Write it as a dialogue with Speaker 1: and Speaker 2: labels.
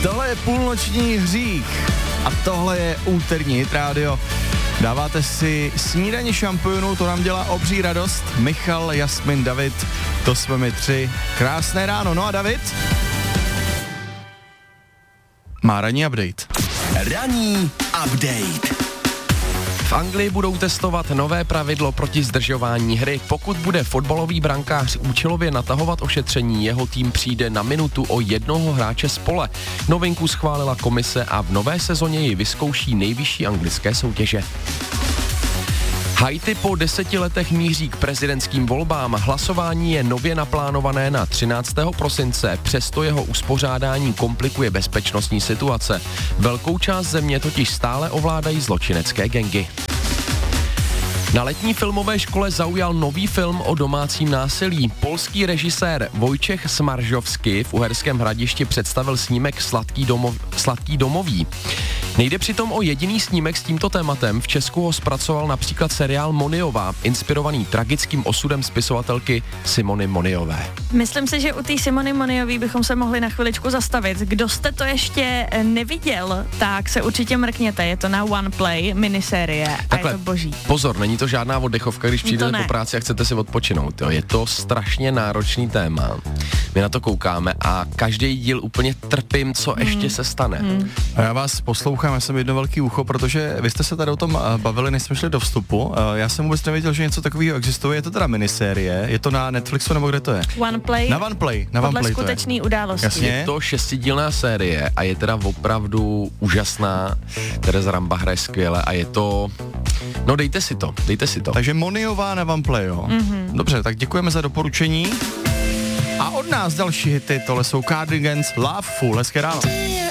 Speaker 1: Tohle je Půlnoční hřích a tohle je úterní Hit Radio. Dáváte si snídaní šampionů, to nám dělá obří radost. Michal, Jasmin, David, to jsme my tři. Krásné ráno, no a David má ranní update.
Speaker 2: Ranní update.
Speaker 3: V Anglii budou testovat nové pravidlo proti zdržování hry. Pokud bude fotbalový brankář účelově natahovat ošetření, jeho tým přijde na minutu o jednoho hráče z pole. Novinku schválila komise a v nové sezóně ji vyzkouší nejvyšší anglické soutěže. Haiti po 10 letech míří k prezidentským volbám. Hlasování je nově naplánované na 13. prosince, přesto jeho uspořádání komplikuje bezpečnostní situace. Velkou část země totiž stále ovládají zločinecké gangy. Na letní filmové škole zaujal nový film o domácím násilí. Polský režisér Vojtěch Smaržovský v Uherském Hradišti představil snímek Sladký domoví. Nejde přitom o jediný snímek s tímto tématem. V Česku ho zpracoval například seriál Moniová, inspirovaný tragickým osudem spisovatelky Simony Moniové.
Speaker 4: Myslím si, že u té Simony Moniové bychom se mohli na chviličku zastavit. Kdo jste to ještě neviděl, tak se určitě mrkněte. Je to na OnePlay minisérie a je to boží.
Speaker 3: Pozor, není to žádná oddechovka, když přijdete po práci a chcete si odpočinout. Jo. Je to strašně náročný téma. My na to koukáme a každý díl úplně trpím, co ještě se stane.
Speaker 1: A já vás poslouchám, já jsem jedno velký ucho, protože vy jste se tady o tom bavili, než jsme šli do vstupu. Já jsem vůbec nevěděl, že něco takového existuje. Je to teda minisérie, je to na Netflixu nebo kde to je?
Speaker 4: OnePlay.
Speaker 1: Na OnePlay.
Speaker 4: Podle skutečný události.
Speaker 1: Jasně.
Speaker 3: Je to 6dílná série a je teda opravdu úžasná. Tereza Ramba hraje skvěle a je to... No dejte si to.
Speaker 1: Takže Moniová na OnePlay, jo? Dobře, tak děkujeme za doporučení. A od nás další hity, tohle jsou Cardigans, Love Full, hezké ráno.